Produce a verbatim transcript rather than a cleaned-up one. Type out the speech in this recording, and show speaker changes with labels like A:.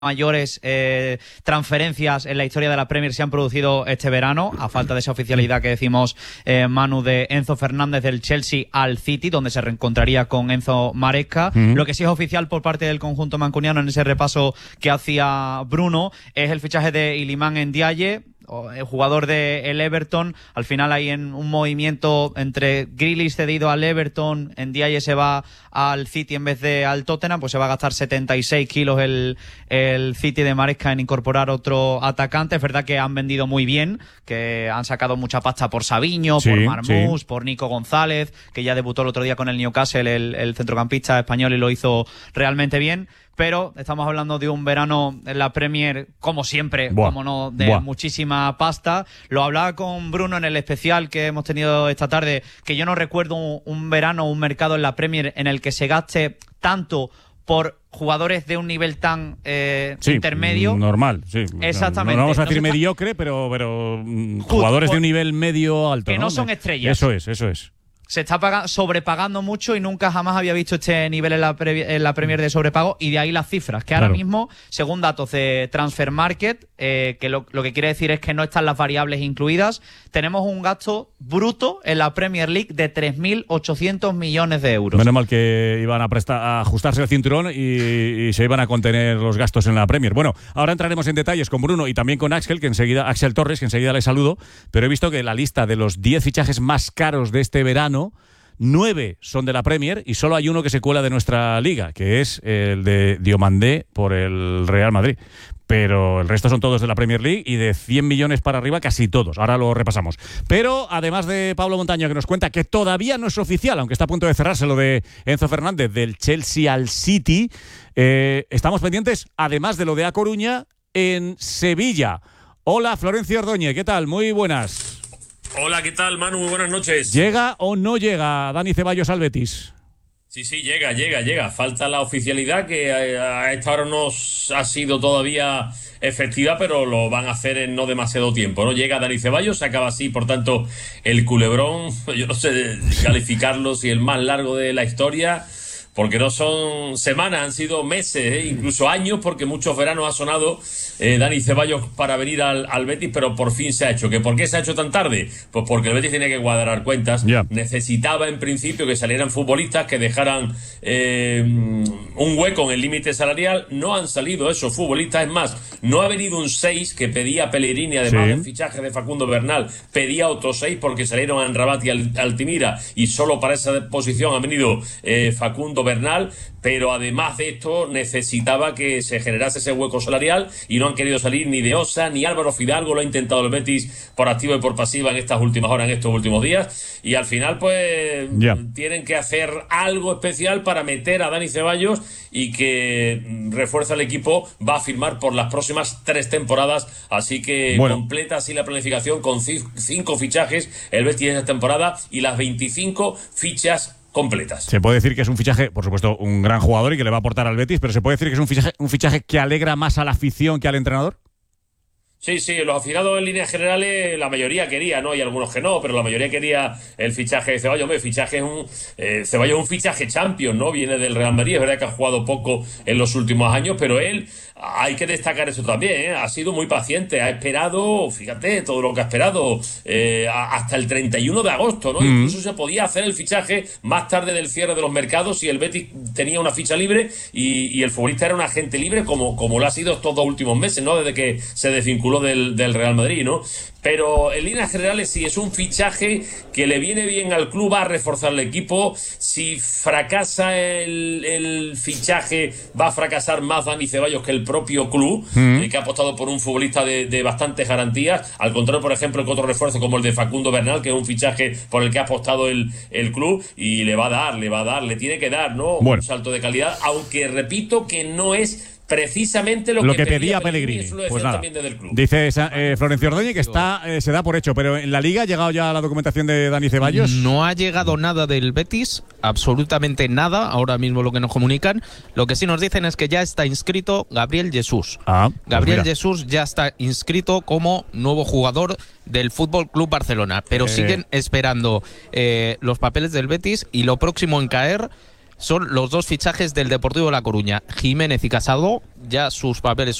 A: mayores eh, transferencias en la historia de la Premier se han producido este verano, a falta de esa oficialidad que decimos, eh, Manu, de Enzo Fernández del Chelsea al City, donde se reencontraría con Enzo Maresca. Mm. Lo que sí es oficial por parte del conjunto mancuniano en ese repaso que hacía Bruno es el fichaje de Iliman Ndiaye, el jugador del Everton. Al final hay en un movimiento entre Grealish cedido al Everton, Ndiaye se va al City en vez de al Tottenham, pues se va a gastar setenta y seis kilos el, el City de Maresca en incorporar otro atacante. Es verdad que han vendido muy bien, que han sacado mucha pasta por Savinho, sí, por Marmús, sí, por Nico González, que ya debutó el otro día con el Newcastle, el, el centrocampista español, y lo hizo realmente bien. Pero estamos hablando de un verano en la Premier, como siempre, Buah. como no, de Buah. muchísima pasta. Lo hablaba con Bruno en el especial que hemos tenido esta tarde, que yo no recuerdo un, un verano, un mercado en la Premier en el que se gaste tanto por jugadores de un nivel tan eh, sí, intermedio.
B: Normal, sí.
A: Exactamente.
B: No vamos a decir
A: no
B: mediocre, pero, pero jugadores por, de un nivel medio alto.
A: Que no,
B: ¿no?
A: son estrellas.
B: Eso es, eso es.
A: Se está pagando, sobrepagando mucho y nunca jamás había visto este nivel en la, pre, en la Premier de sobrepago, y de ahí las cifras, que ahora claro. mismo, según datos de Transfer Market, eh, que lo, lo que quiere decir es que no están las variables incluidas, tenemos un gasto bruto en la Premier League de tres mil ochocientos millones de euros.
B: Menos mal que iban a, prestar, a ajustarse el cinturón y, y se iban a contener los gastos en la Premier. Bueno, ahora entraremos en detalles con Bruno y también con Axel, que enseguida, Axel Torres, que enseguida le saludo, pero he visto que la lista de los diez fichajes más caros de este verano, nueve son de la Premier y solo hay uno que se cuela de nuestra liga, que es el de Diomandé por el Real Madrid. Pero el resto son todos de la Premier League y de cien millones para arriba casi todos. Ahora lo repasamos. Pero además de Pablo Montaño, que nos cuenta que todavía no es oficial, aunque está a punto de cerrarse lo de Enzo Fernández del Chelsea al City, eh, estamos pendientes, además de lo de A Coruña, en Sevilla. Hola, Florencio Ordóñez, ¿qué tal? Muy buenas.
C: Hola, ¿qué tal, Manu? Muy buenas noches.
B: ¿Llega o no llega Dani Ceballos al Betis?
C: Sí, sí, llega, llega, llega. Falta la oficialidad, que a esta hora no ha sido todavía efectiva, pero lo van a hacer en no demasiado tiempo, ¿no? Llega Dani Ceballos, se acaba así, por tanto, el culebrón, yo no sé calificarlo si el más largo de la historia, porque no son semanas, han sido meses, ¿eh? Incluso años, porque muchos veranos ha sonado eh, Dani Ceballos para venir al, al Betis, pero por fin se ha hecho. ¿Que por qué se ha hecho tan tarde? Pues porque el Betis tiene que cuadrar cuentas. Yeah. Necesitaba en principio que salieran futbolistas que dejaran eh, un hueco en el límite salarial. No han salido esos futbolistas, es más, no ha venido un seis que pedía Pellegrini, además sí. del fichaje de Facundo Bernal, pedía otros seis porque salieron a Amrabat y al, Altimira, y solo para esa posición ha venido eh, Facundo Bernal, pero además de esto necesitaba que se generase ese hueco salarial y no han querido salir ni de Osa ni Álvaro Fidalgo. Lo ha intentado el Betis por activa y por pasiva en estas últimas horas, en estos últimos días, y al final pues yeah. tienen que hacer algo especial para meter a Dani Ceballos y que refuerza el equipo. Va a firmar por las próximas tres temporadas, así que bueno. completa así la planificación con cinco fichajes el Betis esta temporada y las veinticinco fichas completas.
B: Se puede decir que es un fichaje, por supuesto, un gran jugador y que le va a aportar al Betis, pero se puede decir que es un fichaje, un fichaje que alegra más a la afición que al entrenador.
C: Sí, sí, los aficionados en líneas generales, la mayoría quería, ¿no? Hay algunos que no, pero la mayoría quería el fichaje de Ceballos. Hombre, fichaje es un, eh, Ceballos es un fichaje champion, ¿no? Viene del Real Madrid, es verdad que ha jugado poco en los últimos años, pero él, hay que destacar eso también, ¿eh? Ha sido muy paciente, ha esperado, fíjate, todo lo que ha esperado, eh, hasta el treinta y uno de agosto, ¿no? Mm. Incluso se podía hacer el fichaje más tarde del cierre de los mercados si el Betis tenía una ficha libre y, y el futbolista era un agente libre, como, como lo ha sido estos dos últimos meses, ¿no? Desde que se desvinculó Del, del Real Madrid, ¿no? Pero en líneas generales sí es un fichaje que le viene bien al club, va a reforzar el equipo. Si fracasa el, el fichaje, va a fracasar más Dani Ceballos que el propio club, mm. eh, que ha apostado por un futbolista de, de bastantes garantías, al contrario, por ejemplo, que otro refuerzo como el de Facundo Bernal, que es un fichaje por el que ha apostado el, el club, y le va a dar, le va a dar, le tiene que dar, ¿no? Bueno. Un salto de calidad, aunque repito que no es precisamente lo,
B: lo
C: que,
B: que pedía Pellegrini.
C: Pellegrini.
B: Pues nada, dice eh, Florencio Ordóñez que está, eh, se da por hecho, pero en la Liga ha llegado ya la documentación de Dani Ceballos.
D: No ha llegado nada del Betis, absolutamente nada, ahora mismo lo que nos comunican. Lo que sí nos dicen es que ya está inscrito Gabriel Jesús.
B: Ah, pues
D: Gabriel
B: mira.
D: Jesús ya está inscrito como nuevo jugador del F C Barcelona, pero eh. siguen esperando eh, los papeles del Betis, y lo próximo en caer son los dos fichajes del Deportivo de La Coruña, Jiménez y Casado. Ya sus papeles